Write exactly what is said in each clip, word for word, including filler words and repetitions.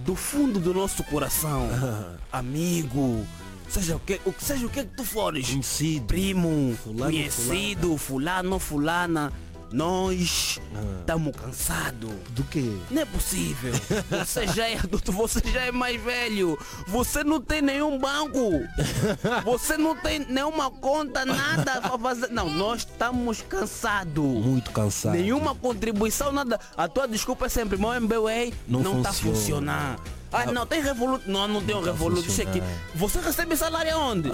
do fundo do nosso coração, amigo, seja o que, o, seja o que tu fores, Conhecido. primo, Fulano, conhecido, fulano, fulana, nós estamos cansados. Do quê? Não é possível. Você já é adulto, você já é mais velho. Você não tem nenhum banco. Você não tem nenhuma conta, nada para fazer. Não, nós estamos cansados. Muito cansado. Nenhuma contribuição, nada. A tua desculpa é sempre, meu M B W A Não não está a funciona. funcionar. Ah, não, tem Revolut. Não, não tem um Não tá Revolut. Isso aqui. funcionando. Você recebe salário aonde?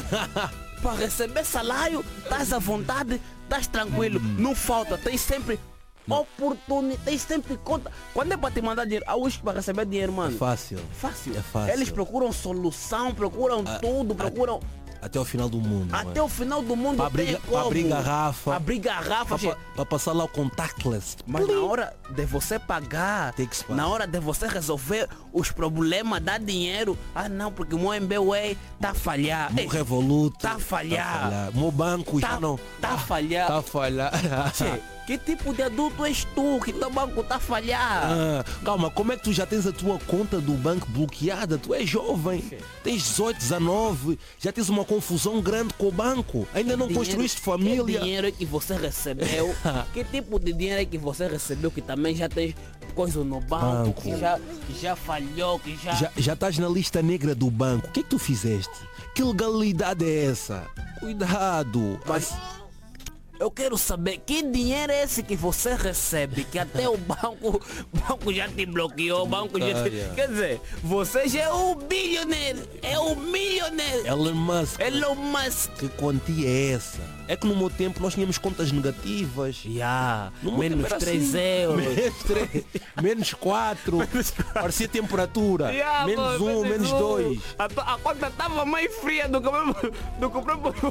Para receber salário, estás à vontade, estás tranquilo. Não falta, tem sempre oportunidade, tem sempre conta. Quando é para te mandar dinheiro, há uns para receber dinheiro, mano. Fácil. Fácil. É fácil. Eles procuram solução, procuram tudo, procuram Até o final do mundo. até o final do mundo. Para abrir, tem para como. abrir garrafa. Para abrir garrafa. che- Para passar lá o contactless. Mas na hora de você pagar, Tem que se pagar. na hora de você resolver os problemas, dar dinheiro, ah não, porque o meu M B W A está a falhar. O Ei, Revolut. tá a falhar. O meu banco Tá- já não. tá a falhar. Tá a falhar. Che, que tipo de adulto és tu que teu banco está a falhar? Ah, calma, como é que tu já tens a tua conta do banco bloqueada? Tu és jovem, tens dezoito, dezanove, já tens uma confusão grande com o banco. Ainda não Dinheiro- construíste Que família. dinheiro é que você recebeu? Que tipo de dinheiro é que você recebeu que também já tem coisa no banco, Banco. que já, que já falhou, que já... Já, já estás na lista negra do banco. O que é que tu fizeste? Que legalidade é essa? Cuidado. Mas eu quero saber que dinheiro é esse que você recebe, que até o banco, o banco já te bloqueou, o banco já te... Olha. Quer dizer, você já é o bilionário, é o milionário. Elon Musk. Elon Musk. Que quantia é essa? É que no meu tempo nós tínhamos contas negativas. Já, No meu menos tempo era três assim. euros. Menos três, menos quatro. Parecia temperatura. Yeah, menos mano, um, menos um. dois. A, to- a conta estava mais fria do que o próprio- do que o próprio...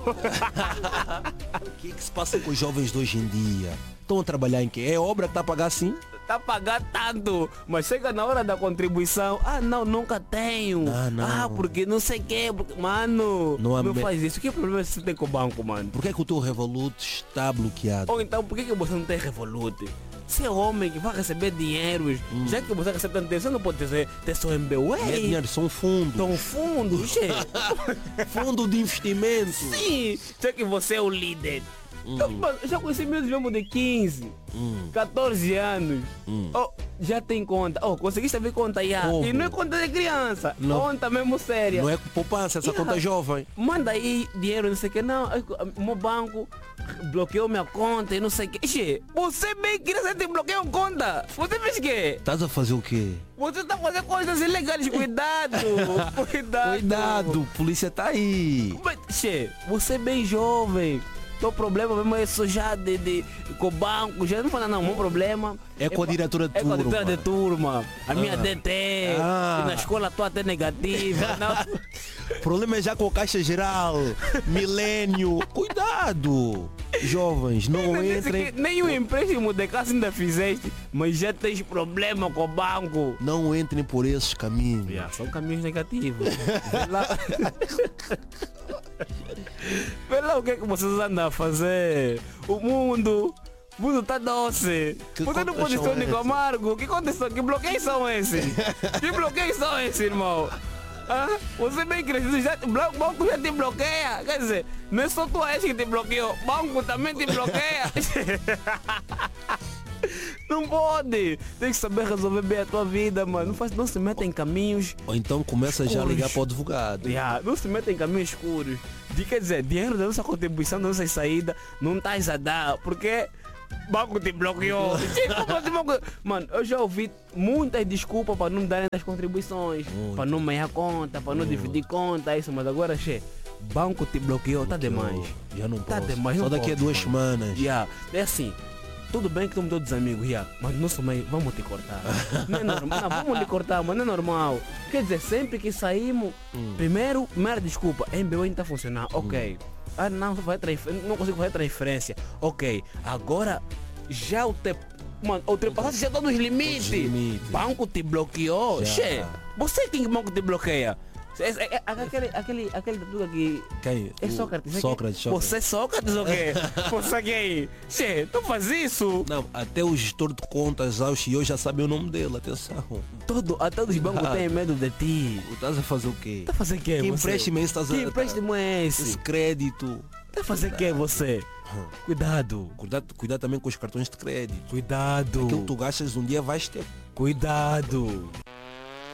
O que é que se passa com os jovens de hoje em dia? Estão a trabalhar em quê? É obra que está a pagar assim? Tá pagando tanto, mas chega na hora da contribuição, ah não, nunca tenho, Ah, não. ah porque não sei o que, mano, Não não, há me- faz isso, que problema você tem com o banco, mano? Por que é que o teu Revolut está bloqueado? Ou então, por que, que você não tem Revolut? Você é homem que vai receber dinheiro, já que você recebe tanto dinheiro, você não pode ter, ter seu M B W A, Não é dinheiro, são fundos. então fundo, che. Fundo de investimento. Sim, já que você é o líder. Eu, mano, eu já conheci meus mesmo de quinze, catorze anos. Oh, já tem conta. Oh, conseguiste abrir conta já. Como? E não é conta de criança, Não. conta mesmo séria. Não é com poupança, essa Yeah. conta é jovem. Manda aí dinheiro, não sei o que. Não, o meu banco bloqueou minha conta e não sei o que. Ixi, você bem criança te bloqueou a conta. Você fez o quê? Estás a fazer o quê? Você está fazendo coisas ilegais. Cuidado, cuidado. Cuidado, polícia tá aí. Mas, che, você é bem jovem. Teu problema mesmo é sujar de, de, com o banco. Já não fala não, meu problema É com a pa- diretora de É com a diretora turma. de turma. A minha D T. Ah. E na escola estou até negativa. Não. O problema é já com a Caixa Geral, Milênio. Cuidado, jovens, não Nem, disse entrem. que nem o empréstimo de casa ainda fizeste, mas já tens problema com o banco. Não entrem por esses caminhos. Yeah, são caminhos negativos. Vê lá. Vê lá o que é que vocês andam a fazer. O mundo. O mundo tá doce. Que Você não contas pode são ser único essas? amargo. Que condição? Que bloqueios são esses? Que bloqueios são esses, irmão? Ah, você bem crescido, já, o banco já te bloqueia. Quer dizer, não é só tua ex que te bloqueou, o banco também te bloqueia. Não pode. Tem que saber resolver bem a tua vida, mano. Não, faz, não se meta em caminhos. Ou então começa já a Escuros. ligar para o advogado. Yeah, não se meta em caminhos escuros. De, quer dizer, dinheiro da nossa contribuição, da nossa saída, não estás a dar, porque o banco te bloqueou. Mano, eu já ouvi muitas desculpas para não darem as contribuições, Muito. para não meiar conta, para não dividir conta, isso, mas agora, che, banco te bloqueou, tá demais. Já não Tá posso. demais, Só não daqui a posso, duas mano. semanas. Yeah. É assim, tudo bem que somos todos amigos, yeah, mas nosso mãe, vamos te cortar. Não é normal, não, vamos te cortar, mas não é normal. Quer dizer, sempre que saímos, primeiro, primeira desculpa, M B O ainda está a funcionar, ok. Ah, não, vai transfer- não consigo fazer transferência, ok. Agora, já o te... Mano, ultrapassaste já todos os limites. limites. Banco te bloqueou. Já. Che, você quem banco te bloqueia? É, é, é, aquele, aquele, aquele tatu aqui. Quem? É O Sócrates. é Sócrates, que- Sócrates. Você é Sócrates ou quê? Você aqui. Che, tu faz isso? Não, até o gestor de contas, o C E O, já sabe o nome dele, atenção. Todo, até os bancos Ah. têm medo de ti. Tu estás a fazer o quê? Tá a fazer o quê? Que você? empréstimo é esse? Estás a- Que empréstimo é esse? Esse crédito. Tá a fazer o quê você? Cuidado. Cuidado, cuidado também com os cartões de crédito. Cuidado. Aquilo que tu gastas um dia vais ter. Cuidado.